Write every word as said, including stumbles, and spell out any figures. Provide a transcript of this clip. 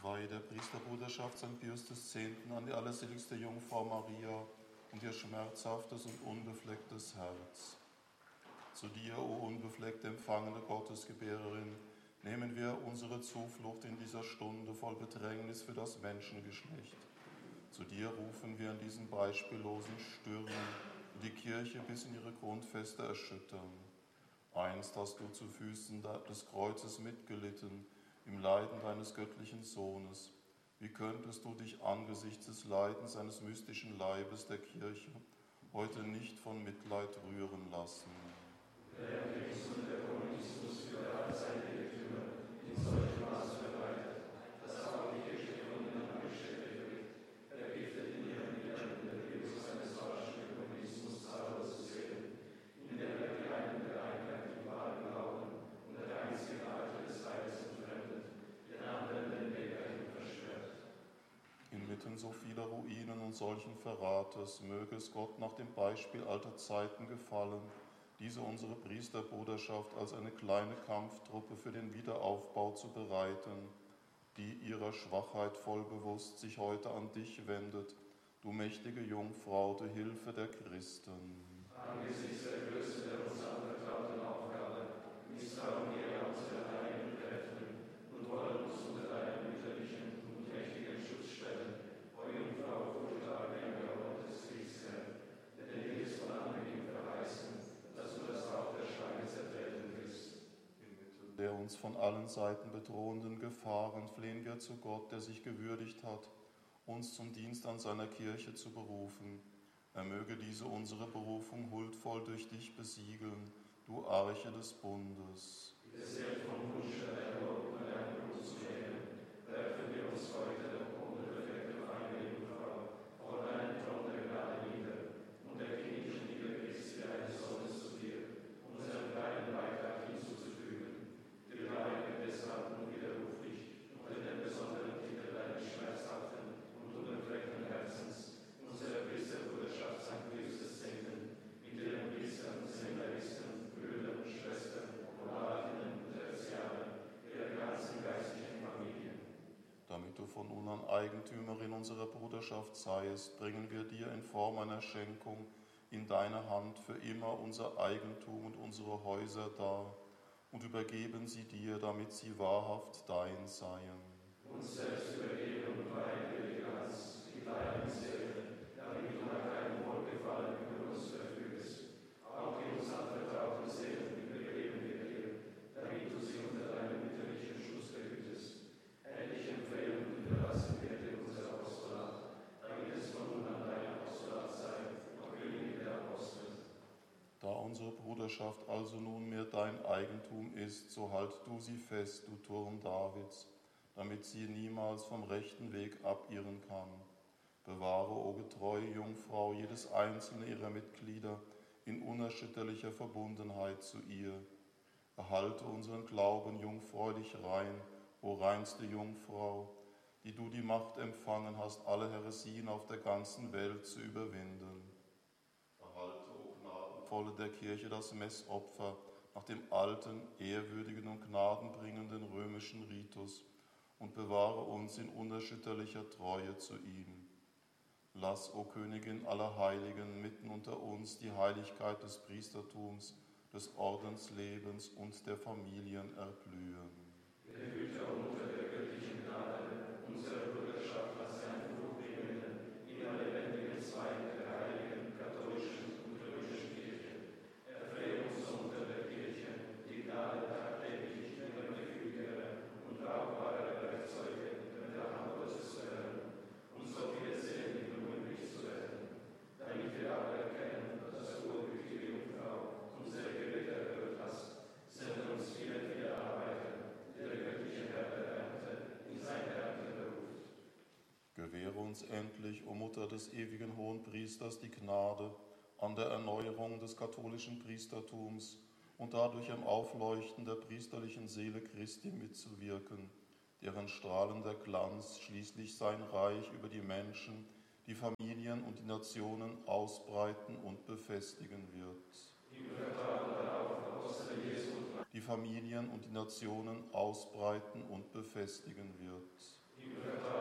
Weihe der Priesterbruderschaft Sankt Pius X. an die allerseligste Jungfrau Maria und ihr schmerzhaftes und unbeflecktes Herz. Zu dir, o unbefleckt empfangene Gottesgebärerin, nehmen wir unsere Zuflucht in dieser Stunde voll Bedrängnis für das Menschengeschlecht. Zu dir rufen wir in diesen beispiellosen Stürmen, die die Kirche bis in ihre Grundfeste erschüttern. Einst hast du zu Füßen des Kreuzes mitgelitten, im Leiden deines göttlichen Sohnes. Wie könntest du dich angesichts des Leidens eines mystischen Leibes der Kirche heute nicht von Mitleid rühren lassen? Der Christus und der Kommunismus für alle seine Irrtümer in solchem Maß verbreitet, dass auch die Kirche von ihnen angestellt wird, vergiftet in ihrem Inneren der Virus eines falschen Kommunismus zahllos Seelen, in der wir die einen der Einheit im wahren Glauben und der einzigen Art des Heils entfremdet, den anderen den Weg dahin versperrt. Inmitten so vieler Ruinen und solchen Verrates möge es Gott nach dem Beispiel alter Zeiten gefallen, diese unsere Priesterbruderschaft als eine kleine Kampftruppe für den Wiederaufbau zu bereiten, die ihrer Schwachheit voll bewusst sich heute an dich wendet, du mächtige Jungfrau, du Hilfe der Christen. Angesichts der Größe der uns anvertrauten Aufgabe, misstrauen wir unsere heiligen Kräfte und wollen uns unter deinen mütterlichen und mächtigen Schutz stellen, o Jungfrau, furchtbare Engel Gottes Kriegsherr, denn dir ist von Anbeginn verheißen, dass du das Haupt der Schlange zertreten wirst. Inmitten der uns von allen Seiten bedrohenden Gefahren flehen wir zu Gott, der sich gewürdigt hat, uns zum Dienst an seiner Kirche zu berufen. Er möge diese unsere Berufung huldvoll durch dich besiegeln, du Arche des Bundes. Gesellt vom Wunsch dein Lob und dein Blut zu nehmen, werfen wir uns heute, o unbefleckte feine Jungfrau, vor deinen Thron der Gnade nieder und erkenne ich die Christi deines Sohnes zu dir, unseren kleinen Beitrag hinzuzufügen. Die Leibe deshalb nun widerruflich unter den besonderen Titel deines schmerzhaften und unbefleckten Herzens, unsere Priesterbruderschaft Sankt Pius X., mit ihren Priestern, Seminaristen, Brüdern, Schwestern, Monarchinnen und Tertiaren, ihrer ganzen geistlichen Familie. Damit du von nun an Eigentümerin unserer Bruderschaft seiest, bringen wir dir in Form einer Schenkung in deine Hand für immer unser Eigentum und unsere Häuser dar und übergeben sie dir, damit sie wahrhaft dein seien. Uns selbst übergeben und weihen wir dir ganz, die kleinen Seelen, damit du nach deinem Wohlgefallen über uns verfügst. Auch die uns anvertrauten Seelen übergeben wir dir, damit du sie unter deinem mütterlichen Schutz behütest. Endlich empfehlen und überlassen wir dir unser Apostolat, damit es von nun an dein Apostolat sei, auch wenige der Apostel. Da unsere Bruderschaft also nunmehr dein Eigentum ist, so halt du sie fest, du Turm Davids, damit sie niemals vom rechten Weg abirren kann. Bewahre, o getreue Jungfrau, jedes einzelne ihrer Mitglieder in unerschütterlicher Verbundenheit zu ihr. Erhalte unseren Glauben jungfräulich rein, o reinste Jungfrau, die du die Macht empfangen hast, alle Häresien auf der ganzen Welt zu überwinden. Erhalte, o Gnadenvolle der Kirche, das Messopfer nach dem alten, ehrwürdigen und gnadenbringenden römischen Ritus und bewahre uns in unerschütterlicher Treue zu ihm. Lass, o Königin aller Heiligen, mitten unter uns die Heiligkeit des Priestertums, des Ordenslebens und der Familien erblühen. Behüte, o Mutter der göttlichen Gnade, unsere Bruderschaft als ein fruchtbringenden, immer lebendigen Zweig der heiligen, katholischen und römischen Kirche. Erflehe uns unter der Kirche, die Gnade tagtäglich immer gefügigere und brauchbare Werkzeuge in der Hand Gottes zu erhören, und so viele Seelen wie nur möglich zu retten, damit wir alle erkennen, dass du, o gütige Jungfrau, unsere Gebete erhört hast. Sende uns viele, viele Arbeiter, die der göttliche Herr der Ernte in seine Ernte beruft. Gewähre uns endlich, o Mutter des ewigen Hohenpriesters, die Gnade an der Erneuerung des katholischen Priestertums und dadurch am Aufleuchten der priesterlichen Seele Christi mitzuwirken, deren strahlender Glanz schließlich sein Reich über die Menschen, die Familien und die Nationen ausbreiten und befestigen wird. Im Vertrauen darauf, Apostel Jesu, Die Familien und die Nationen ausbreiten und befestigen wird.